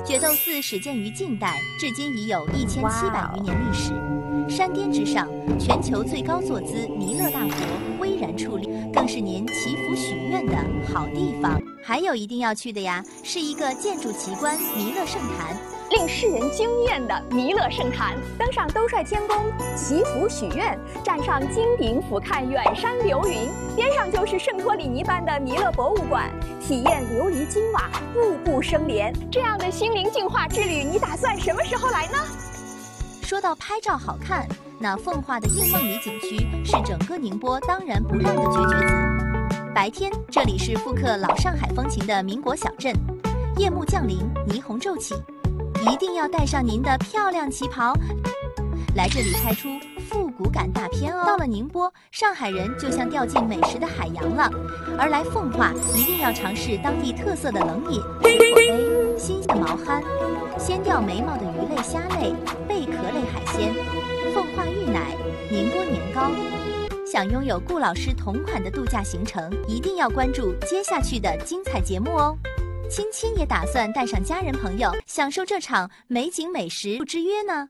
决斗寺始建于近代，至今已有1700余年历史。山巅之上，全球最高坐姿弥勒大佛巍然矗立，更是您祈福许愿的好地方。还有一定要去的呀，是一个建筑奇观弥勒圣坛。 令世人惊艳的弥勒圣坛，登上兜率天宫祈福许愿，站上金顶俯瞰远山流云，边上就是圣托里尼般的弥勒博物馆，体验琉璃金瓦，步步生莲。这样的心灵净化之旅，你打算什么时候来呢？ 说到拍照好看，那奉化的映梦里景区是整个宁波当仁不让的绝绝子。白天，这里是复刻老上海风情的民国小镇，夜幕降临，霓虹骤起。 一定要带上您的漂亮旗袍，来这里拍出复古感大片哦。到了宁波，上海人就像掉进美食的海洋了，而来奉化一定要尝试当地特色的冷饮、水果杯、新鲜毛蚶、掀掉眉毛的鱼类、虾类、贝壳类海鲜、奉化芋奶、宁波年糕。想拥有顾老师同款的度假行程，一定要关注接下去的精彩节目哦。 亲亲也打算带上家人朋友，享受这场美景美食之约呢。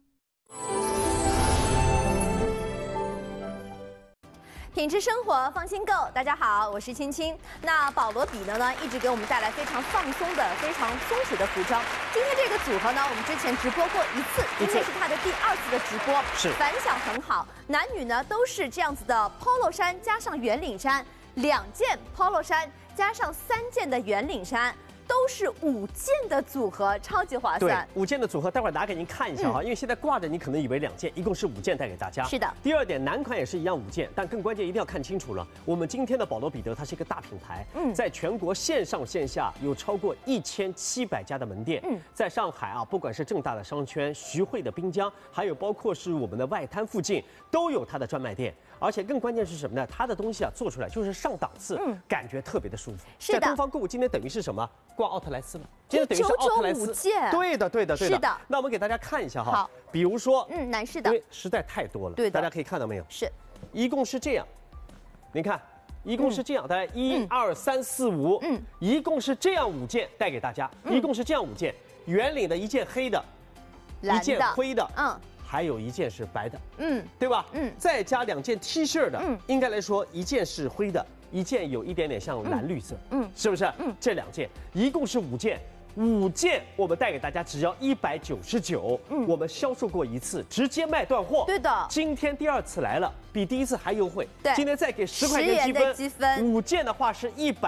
品质生活，放心购。大家好，我是青青。那保罗彼得呢，一直给我们带来非常放松的、非常松弛的服装。今天这个组合呢，我们之前直播过一次，今天是他的第2次的直播， 是反响很好。男女呢都是这样子的 polo 衫加上圆领衫，2件 polo 衫加上3件的圆领衫。 都是5件的组合，超级划算。 对，5件的组合，待会儿拿给您看一下哈，因为现在挂着，你可能以为2件，一共是5件带给大家。 是的。 第二点，男款也是一样5件，但更关键一定要看清楚了。我们今天的保罗彼得，它是一个大品牌，在全国线上线下有超过1700家的门店。在上海啊，不管是正大的商圈、徐汇的滨江，还有包括是我们的外滩附近，都有它的专卖店。而且更关键是什么呢？它的东西啊做出来就是上档次，感觉特别的舒服。 是的。 在东方购物今天等于是什么？ 挂奥特莱斯了，今天等于是奥特莱斯。对的，对的，对的。 是的。 那我们给大家看一下哈。 好。 比如说， 男士的， 因为实在太多了， 对的。 大家可以看到没有？ 是。 一共是这样，您看，一共是这样，大概1、2、3、4、5，一共是这样5件带给大家，一共是这样5件，圆领的1件黑的，1件灰的，还有1件是白的，对吧？再加2件 T 恤的，应该来说1件是灰的。 1件有一点点像蓝绿色，是不是？这2件一共是5件，5件我们带给大家只要199，我们销售过1次，直接卖断货。 对的， 今天第2次来了，比第1次还优惠。 对， 今天再给10块钱积分，5件的话是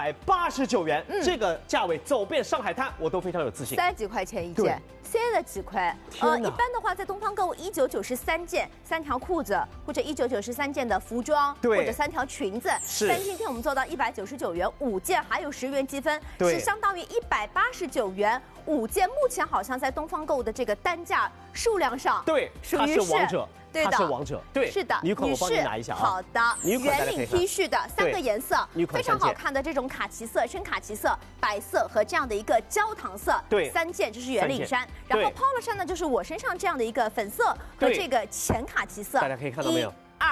189元，这个价位走遍上海滩我都非常有自信。 30几块钱1件。 塞了几块，一般的话，在东方购物199是3件，3条裤子，或者199是3件的服装，或者3条裙子。 是。 但今天我们做到199元，5件还有10元积分，是相当于189元5件。目前好像在东方购物的这个单价数量上， 对， 属于是王者。 它是王者，对， 是的， 女款我帮你拿一下啊。 好的，圆领 T 恤的3个颜色，非常好看的这种卡其色、深卡其色、白色和这样的一个焦糖色，对，3件这是圆领衫，然后 polo 衫呢就是我身上这样的一个粉色和这个浅卡其色， 大家可以看到没有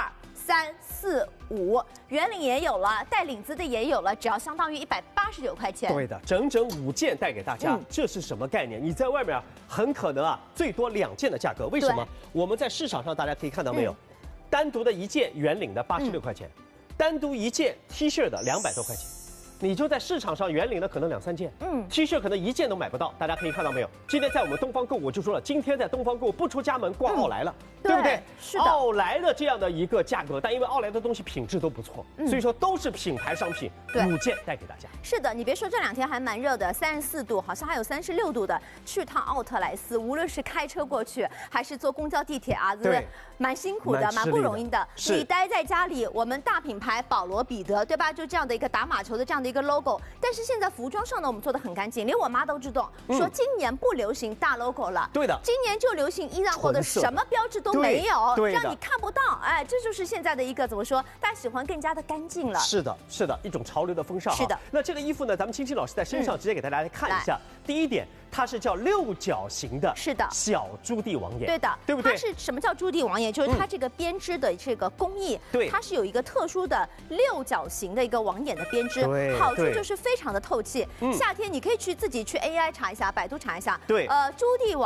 ？1、2、3、4、5，圆领也有了，带领子的也有了，只要相当于189块钱。 对的，整整5件带给大家，这是什么概念？你在外面很可能啊，最多2件的价格。为什么？我们在市场上大家可以看到没有，单独的1件圆领的86块钱，单独1件 T 恤的200多块钱。 你就在市场上圆领的可能2、3件，T 恤可能1件都买不到。大家可以看到没有？今天在我们东方购物我就说了，今天在东方购物不出家门挂奥莱了，对不对？ 是的。 奥莱的这样的一个价格，但因为奥莱的东西品质都不错，所以说都是品牌商品，5件带给大家。 是的，你别说这2天还蛮热的，34度，好像还有36度的。去趟奥特莱斯，无论是开车过去，还是坐公交、地铁啊，对，蛮辛苦的，蛮不容易的。你待在家里，我们大品牌保罗彼得，对吧？就这样的一个打马球的这样的一个 logo， 但是现在服装上呢，我们做的很干净，连我妈都知道，说今年不流行大 logo 了，对的，今年就流行伊朗货的，什么标志都没有，让你看不到，哎，这就是现在的一个怎么说，大家喜欢更加的干净了。 是的，是的，一种潮流的风尚。是的，那这个衣服呢，咱们青青老师在身上直接给大家来看一下， 第一点。它是叫六角形的， 是的， 小朱棣网眼， 对的， 对不对？ 它是什么叫朱棣网眼？就是它这个编织的这个工艺， 对， 它是有一个特殊的六角形的一个网眼的编织，好处就是非常的透气。夏天你可以自己去 AI 查一下，百度查一下， 对， 朱棣网。